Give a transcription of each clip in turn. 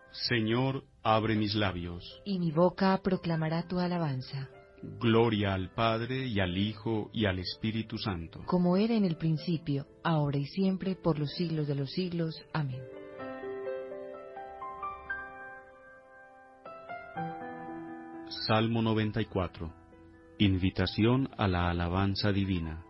Señor, abre mis labios. Y mi boca proclamará tu alabanza. Gloria al Padre, y al Hijo, y al Espíritu Santo. Como era en el principio, ahora y siempre, por los siglos de los siglos. Amén. Salmo 94. Invitación a la alabanza divina.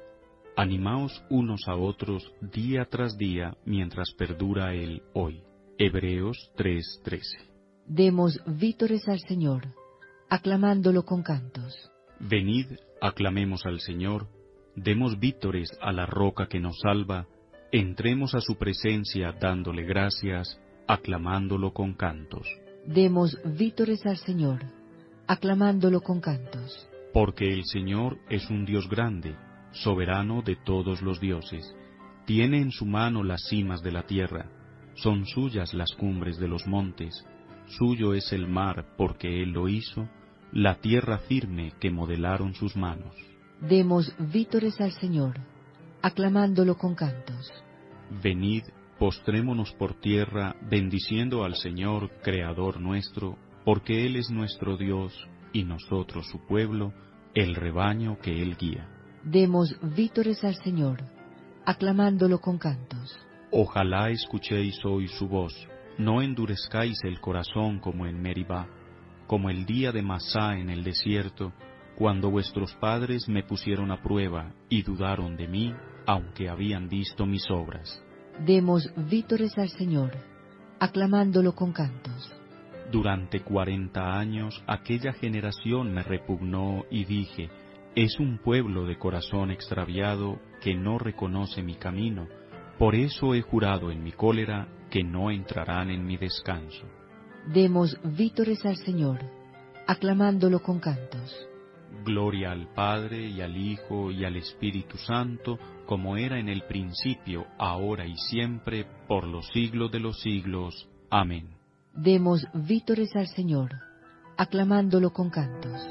Animaos unos a otros día tras día mientras perdura el hoy. Hebreos 3:13. Demos vítores al Señor, aclamándolo con cantos. Venid, aclamemos al Señor, demos vítores a la roca que nos salva, entremos a su presencia dándole gracias, aclamándolo con cantos. Demos vítores al Señor, aclamándolo con cantos. Porque el Señor es un Dios grande, soberano de todos los dioses. Tiene en su mano las cimas de la tierra, son suyas las cumbres de los montes. Suyo es el mar, porque Él lo hizo, la tierra firme que modelaron sus manos. Demos vítores al Señor, aclamándolo con cantos. Venid, postrémonos por tierra, bendiciendo al Señor, Creador nuestro, porque Él es nuestro Dios, y nosotros su pueblo, el rebaño que Él guía. Demos vítores al Señor, aclamándolo con cantos. Ojalá escuchéis hoy su voz, no endurezcáis el corazón como en Meribá, como el día de Masá en el desierto, cuando vuestros padres me pusieron a prueba y dudaron de mí, aunque habían visto mis obras. Demos vítores al Señor, aclamándolo con cantos. Durante 40 años aquella generación me repugnó y dije, es un pueblo de corazón extraviado que no reconoce mi camino, por eso he jurado en mi cólera que no entrarán en mi descanso. Demos vítores al Señor, aclamándolo con cantos. Gloria al Padre, y al Hijo, y al Espíritu Santo, como era en el principio, ahora y siempre, por los siglos de los siglos. Amén. Demos vítores al Señor, aclamándolo con cantos.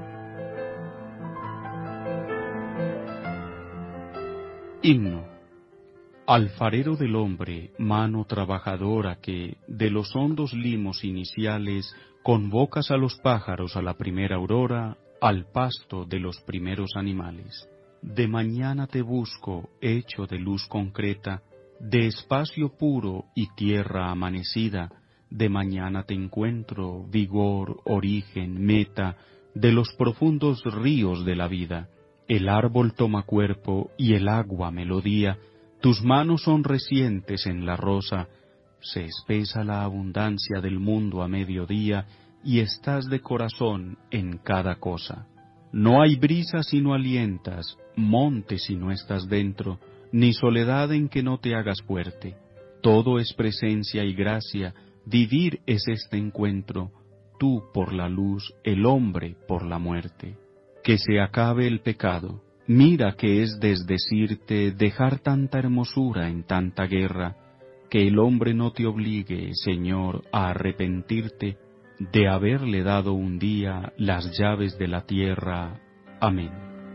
Himno. Alfarero del hombre, mano trabajadora que, de los hondos limos iniciales, convocas a los pájaros a la primera aurora, al pasto de los primeros animales. De mañana te busco, hecho de luz concreta, de espacio puro y tierra amanecida. De mañana te encuentro, vigor, origen, meta, de los profundos ríos de la vida. El árbol toma cuerpo y el agua melodía, tus manos son recientes en la rosa, se espesa la abundancia del mundo a mediodía, y estás de corazón en cada cosa. No hay brisa si no alientas, monte si no estás dentro, ni soledad en que no te hagas fuerte. Todo es presencia y gracia, vivir es este encuentro, tú por la luz, el hombre por la muerte. Que se acabe el pecado. Mira que es desdecirte, dejar tanta hermosura en tanta guerra, que el hombre no te obligue, Señor, a arrepentirte de haberle dado un día las llaves de la tierra. Amén.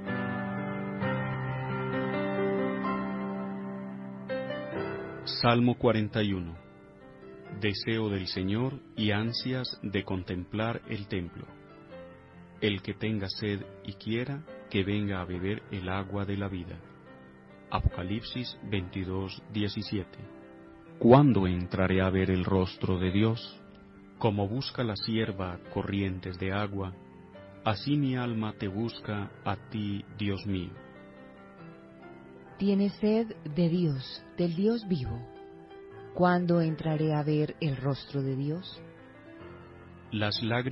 Salmo 41. Deseo del Señor y ansias de contemplar el templo. El que tenga sed y quiera, que venga a beber el agua de la vida. Apocalipsis 22:17. ¿Cuándo entraré a ver el rostro de Dios? Como busca la sierva corrientes de agua, así mi alma te busca a ti, Dios mío. Tiene sed de Dios, del Dios vivo. ¿Cuándo entraré a ver el rostro de Dios? Las lágrimas